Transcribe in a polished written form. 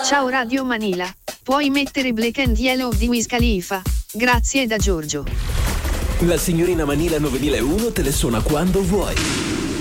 Ciao Radio Manila. Puoi mettere Black and Yellow di Wiz Khalifa? Grazie da Giorgio. La signorina Manila 9001 te le suona quando vuoi.